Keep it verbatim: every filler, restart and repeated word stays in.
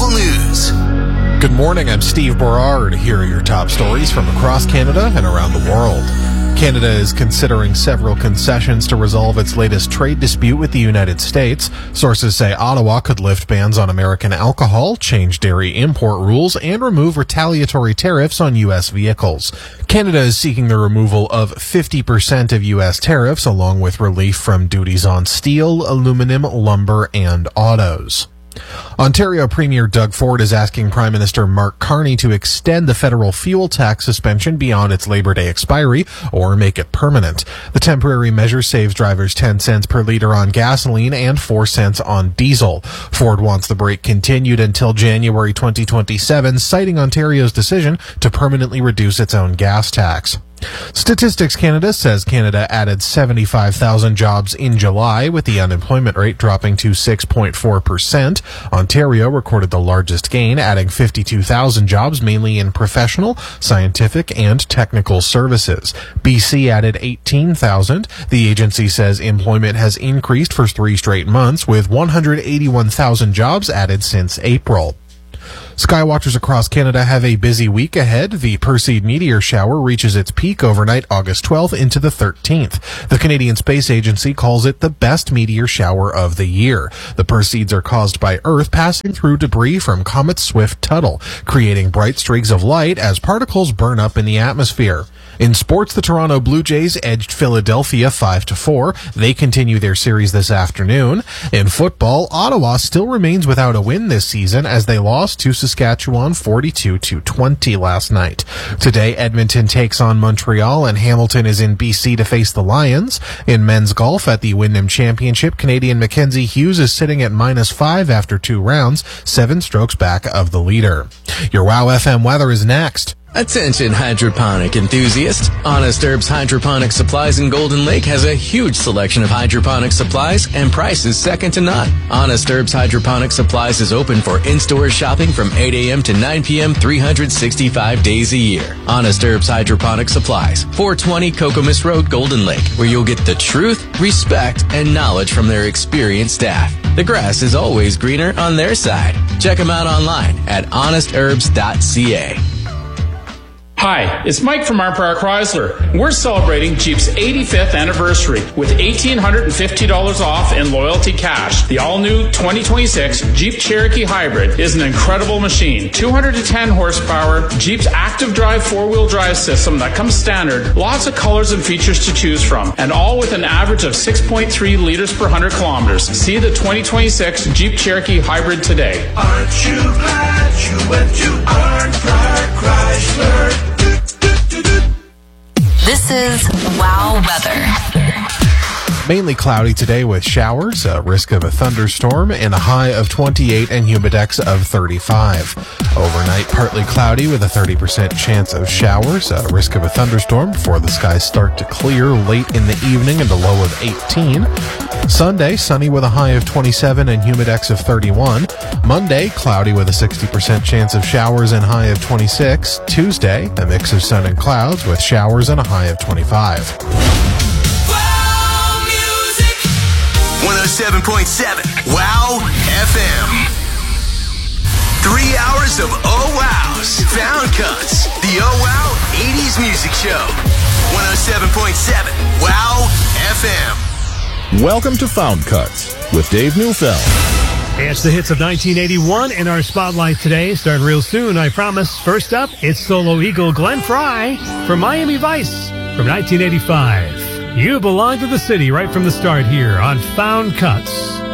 local news. Good morning, I'm Steve Berard. Here are your top stories from across Canada and around the world. Canada is considering several concessions to resolve its latest trade dispute with the United States. Sources say Ottawa could lift bans on American alcohol, change dairy import rules, and remove retaliatory tariffs on U S vehicles. Canada is seeking the removal of fifty percent of U S tariffs, along with relief from duties on steel, aluminum, lumber, and autos. Ontario Premier Doug Ford is asking Prime Minister Mark Carney to extend the federal fuel tax suspension beyond its Labor Day expiry or make it permanent. The temporary measure saves drivers ten cents per litre on gasoline and four cents on diesel. Ford wants the break continued until January twenty twenty-seven, citing Ontario's decision to permanently reduce its own gas tax. Statistics Canada says Canada added seventy-five thousand jobs in July, with the unemployment rate dropping to six point four percent. Ontario recorded the largest gain, adding fifty-two thousand jobs, mainly in professional, scientific, and technical services. B C added eighteen thousand. The agency says employment has increased for three straight months, with one hundred eighty-one thousand jobs added since April. Skywatchers across Canada have a busy week ahead. The Perseid meteor shower reaches its peak overnight August twelfth into the thirteenth. The Canadian Space Agency calls it the best meteor shower of the year. The Perseids are caused by Earth passing through debris from comet Swift-Tuttle, creating bright streaks of light as particles burn up in the atmosphere. In sports, the Toronto Blue Jays edged Philadelphia five to four. They continue their series this afternoon. In football, Ottawa still remains without a win this season as they lost to Saskatchewan forty-two to twenty last night. Today, Edmonton takes on Montreal and Hamilton is in B C to face the Lions. In men's golf at the Wyndham Championship, Canadian Mackenzie Hughes is sitting at minus five after two rounds, seven strokes back of the leader. Your Wow F M weather is next. Attention hydroponic enthusiasts. Honest Herbs Hydroponic Supplies in Golden Lake has a huge selection of hydroponic supplies and prices second to none. Honest Herbs Hydroponic Supplies is open for in-store shopping from eight a.m. to nine p.m. three hundred sixty-five days a year. Honest Herbs Hydroponic Supplies, four twenty Kokomis Road, Golden Lake, where you'll get the truth, respect, and knowledge from their experienced staff. The grass is always greener on their side. Check them out online at honest herbs dot c a. Hi, it's Mike from R P R Chrysler. We're celebrating Jeep's eighty-fifth anniversary with one thousand eight hundred fifty dollars off in loyalty cash. The all-new twenty twenty-six Jeep Cherokee Hybrid is an incredible machine. two hundred ten horsepower, Jeep's active drive four-wheel drive system that comes standard, lots of colors and features to choose from, and all with an average of six point three liters per one hundred kilometers. See the twenty twenty-six Jeep Cherokee Hybrid today. Aren't you glad you went to R P R Chrysler? This is Wow Weather. Mainly cloudy today with showers, a risk of a thunderstorm, and a high of twenty-eight and humidex of thirty-five. Overnight, partly cloudy with a thirty percent chance of showers, a risk of a thunderstorm before the skies start to clear late in the evening and a low of eighteen. Sunday, sunny with a high of twenty-seven and humidex of thirty-one. Monday, cloudy with a sixty percent chance of showers and high of twenty-six. Tuesday, a mix of sun and clouds with showers and a high of twenty-five. one oh seven point seven Wow F M. Three hours of oh wows. Found Cuts. The Oh Wow eighties Music Show. one oh seven point seven Wow F M. Welcome to Found Cuts with Dave Neufeld. It's the hits of nineteen eighty-one in our spotlight today. Start real soon, I promise. First up, it's solo eagle Glenn Frey from Miami Vice from nineteen eighty-five. You belong to the city right from the start here on Found Cuts.